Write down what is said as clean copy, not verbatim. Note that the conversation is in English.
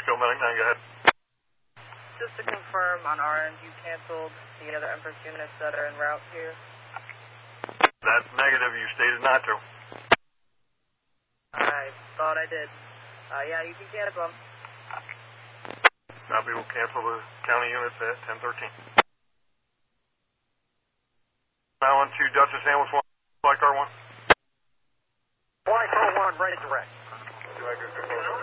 Mexico, Medic 9, go ahead. Just to confirm, on our end, you canceled the other Empress units that are en route here? That's negative. You stated not to. I thought I did. Yeah, you can cancel them. Copy, we'll cancel the county units at 10:13. Now on to Dutchess Ambulance 1, flight car 1. Flight car 1, ready direct. Do I go